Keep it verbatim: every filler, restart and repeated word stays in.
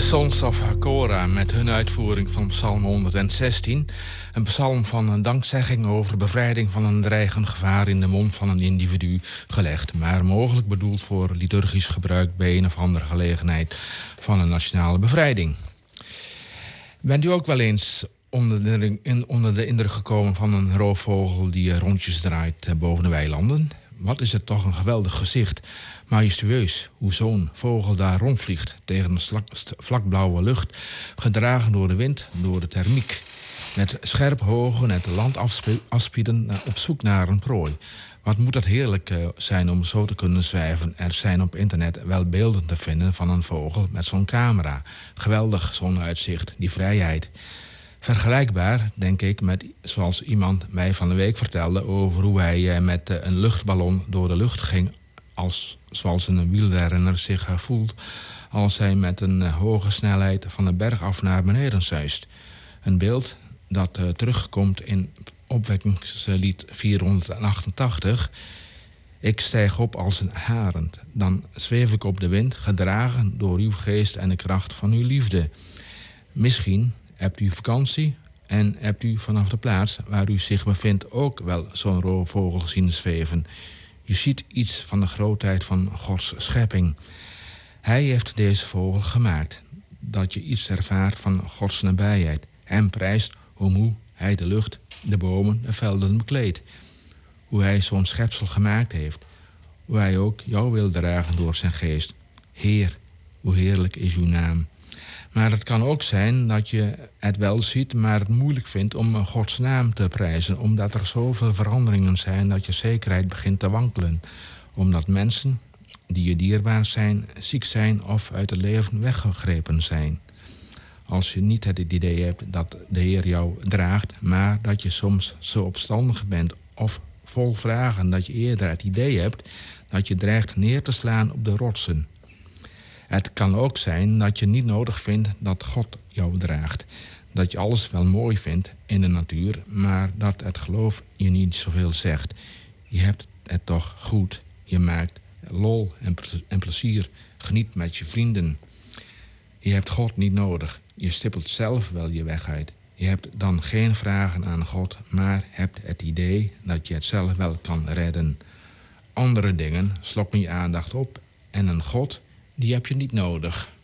Sons of Korah met hun uitvoering van psalm honderdzestien. Een psalm van een dankzegging over bevrijding van een dreigend gevaar in de mond van een individu gelegd, maar mogelijk bedoeld voor liturgisch gebruik bij een of andere gelegenheid van een nationale bevrijding. Bent u ook wel eens onder de, in, onder de indruk gekomen van een roofvogel die rondjes draait boven de weilanden? Wat is het toch een geweldig gezicht. Majestueus hoe zo'n vogel daar rondvliegt tegen de vlakblauwe lucht, gedragen door de wind, door de thermiek. Met scherp ogen het land afspieden op zoek naar een prooi. Wat moet dat heerlijk zijn om zo te kunnen zwijven. Er zijn op internet wel beelden te vinden van een vogel met zo'n camera. Geweldig zo'n uitzicht, die vrijheid. Vergelijkbaar, denk ik, met zoals iemand mij van de week vertelde over hoe hij met een luchtballon door de lucht ging, als, zoals een wielrenner zich voelt als hij met een hoge snelheid van de berg af naar beneden zuist. Een beeld dat uh, terugkomt in opwekkingslied vierhonderdachtentachtig. Ik stijg op als een arend, dan zweef ik op de wind, gedragen door uw geest en de kracht van uw liefde. Misschien hebt u vakantie en hebt u vanaf de plaats waar u zich bevindt ook wel zo'n roofvogel zien zweven. Je ziet iets van de grootheid van Gods schepping. Hij heeft deze vogel gemaakt, dat je iets ervaart van Gods nabijheid. Hem prijst hoe hij de lucht, de bomen, de velden bekleedt. Hoe hij zo'n schepsel gemaakt heeft. Hoe hij ook jou wil dragen door zijn geest. Heer, hoe heerlijk is uw naam. Maar het kan ook zijn dat je het wel ziet, maar het moeilijk vindt om Gods naam te prijzen. Omdat er zoveel veranderingen zijn dat je zekerheid begint te wankelen. Omdat mensen die je dierbaar zijn, ziek zijn of uit het leven weggegrepen zijn. Als je niet het idee hebt dat de Heer jou draagt, maar dat je soms zo opstandig bent of vol vragen dat je eerder het idee hebt dat je dreigt neer te slaan op de rotsen. Het kan ook zijn dat je niet nodig vindt dat God jou draagt. Dat je alles wel mooi vindt in de natuur, maar dat het geloof je niet zoveel zegt. Je hebt het toch goed. Je maakt lol en plezier. Geniet met je vrienden. Je hebt God niet nodig. Je stippelt zelf wel je weg uit. Je hebt dan geen vragen aan God, maar hebt het idee dat je het zelf wel kan redden. Andere dingen slokken je aandacht op en een God, die heb je niet nodig.